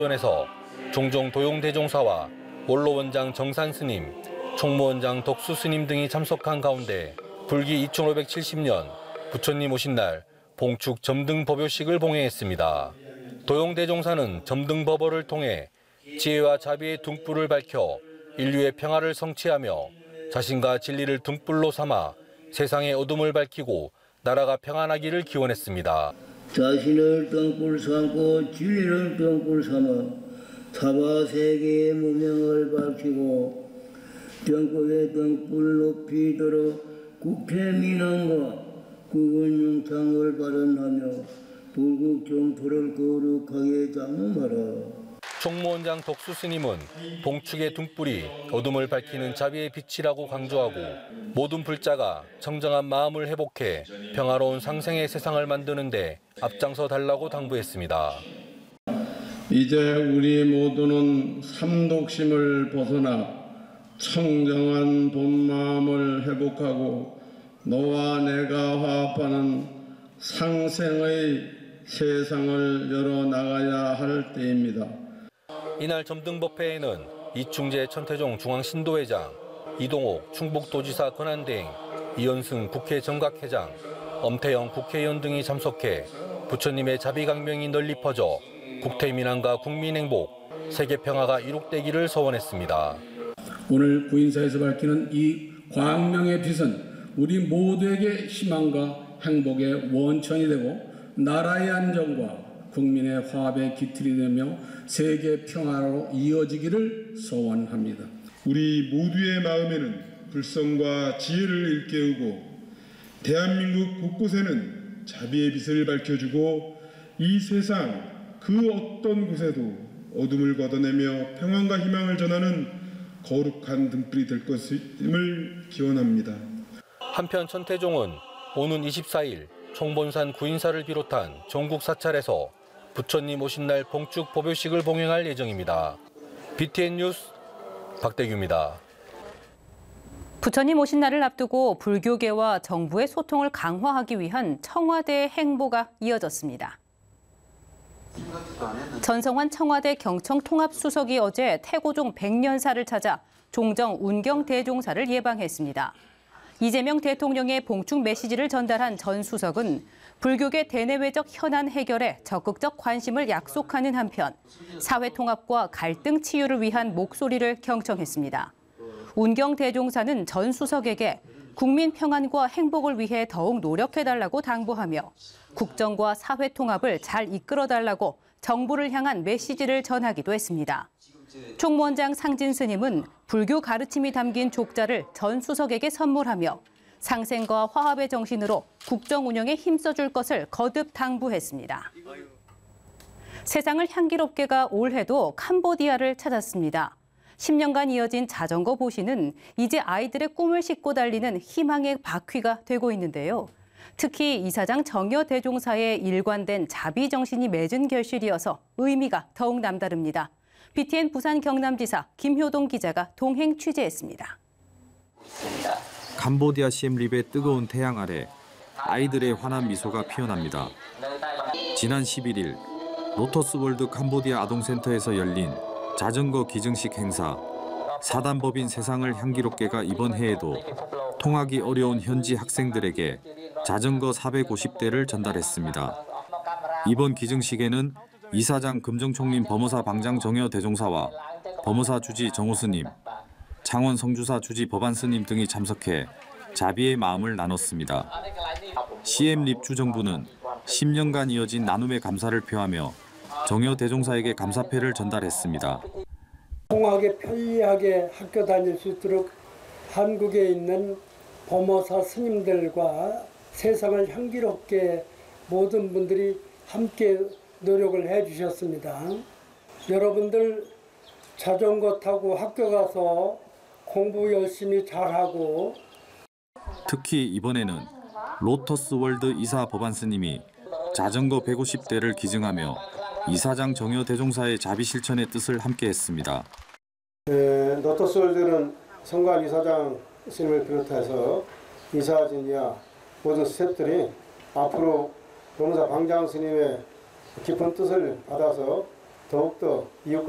에서 종종 도용대종사와 원로원장 정산스님, 총무원장 덕수스님 등이 참석한 가운데 불기 2570년 부처님 오신 날 봉축 점등법요식을 봉행했습니다. 도용대종사는 점등법어를 통해 지혜와 자비의 등불을 밝혀 인류의 평화를 성취하며 자신과 진리를 등불로 삼아 세상의 어둠을 밝히고 나라가 평안하기를 기원했습니다. 자신을 등불 삼고 진리를 등불 삼아 타바 세계의 무명을 밝히고 전국의 등불 높이 들어 국태 민원과 국은영창을 발언하며 불국 정토를 거룩하게 장엄하라. 총무원장 덕수스님은 봉축의 등불이 어둠을 밝히는 자비의 빛이라고 강조하고 모든 불자가 청정한 마음을 회복해 평화로운 상생의 세상을 만드는 데 앞장서 달라고 당부했습니다. 이제 우리 모두는 삼독심을 벗어나 청정한 본마음을 회복하고 너와 내가 화합하는 상생의 세상을 열어나가야 할 때입니다. 이날 점등법회에는 이충재 천태종 중앙신도회장, 이동옥 충북도지사 권한대행, 이현승 국회 정각회장, 엄태영 국회의원 등이 참석해 부처님의 자비강명이 널리 퍼져 국태민안과 국민행복, 세계평화가 이룩되기를 소원했습니다. 오늘 구인사에서 밝히는 이 광명의 빛은 우리 모두에게 희망과 행복의 원천이 되고 나라의 안정과 국민의 화합의 기틀이 되며 세계 평화로 이어지기를 소원합니다. 우리 모두의 마음에는 불성과 지혜를 일깨우고 대한민국 곳곳에는 자비의 빛을 밝혀주고 이 세상 그 어떤 곳에도 어둠을 걷어내며 평안과 희망을 전하는 거룩한 등불이 될 것임을 기원합니다. 한편 천태종은 오는 24일 총본산 구인사를 비롯한 전국 사찰에서 부처님 오신 날 봉축 법요식을 봉행할 예정입니다. BTN 뉴스 박대규입니다. 부처님 오신 날을 앞두고 불교계와 정부의 소통을 강화하기 위한 청와대의 행보가 이어졌습니다. 전성환 청와대 경청통합수석이 어제 태고종 100년사를 찾아 종정 운경대종사를 예방했습니다. 이재명 대통령의 봉축 메시지를 전달한 전 수석은 불교계 대내외적 현안 해결에 적극적 관심을 약속하는 한편 사회 통합과 갈등 치유를 위한 목소리를 경청했습니다. 운경대종사는 전 수석에게 국민 평안과 행복을 위해 더욱 노력해달라고 당부하며 국정과 사회 통합을 잘 이끌어달라고 정부를 향한 메시지를 전하기도 했습니다. 총무원장 상진 스님은 불교 가르침이 담긴 족자를 전 수석에게 선물하며 상생과 화합의 정신으로 국정 운영에 힘써줄 것을 거듭 당부했습니다. 세상을 향기롭게가 올해도 캄보디아를 찾았습니다. 10년간 이어진 자전거 보시는 이제 아이들의 꿈을 싣고 달리는 희망의 바퀴가 되고 있는데요. 특히 이사장 정여 대종사의 일관된 자비 정신이 맺은 결실이어서 의미가 더욱 남다릅니다. BTN 부산 경남지사 김효동 기자가 동행 취재했습니다. 캄보디아 시엠립의 뜨거운 태양 아래 아이들의 환한 미소가 피어납니다. 지난 11일 로터스월드 캄보디아 아동센터에서 열린 자전거 기증식 행사 사단법인 세상을 향기롭게가 이번 해에도 통하기 어려운 현지 학생들에게 자전거 450대를 전달했습니다. 이번 기증식에는 이사장 금정총림 법무사 방장 정여 대종사와 법무사 주지 정호스님, 창원 성주사 주지 법안스님 등이 참석해 자비의 마음을 나눴습니다. 시엠립 주정부는 10년간 이어진 나눔의 감사를 표하며 정여 대종사에게 감사패를 전달했습니다. 통하게 편리하게 학교 다닐 수 있도록 한국에 있는 법무사 스님들과 세상을 향기롭게 모든 분들이 함께 노력을 해주셨습니다. 여러분들 자전거 타고 학교 가서 공부 열심히 잘하고 특히 이번에는 로터스월드 이사 법안스님이 자전거 150대를 기증하며 이사장 정여 대종사의 자비 실천의 뜻을 함께했습니다. 로터스월드는 성관 이사장 스님을 비롯해서 이사진이야 모든 스태프들이 앞으로 법무사 방장 스님의 깊은 뜻을 받아서 더욱더 이웃과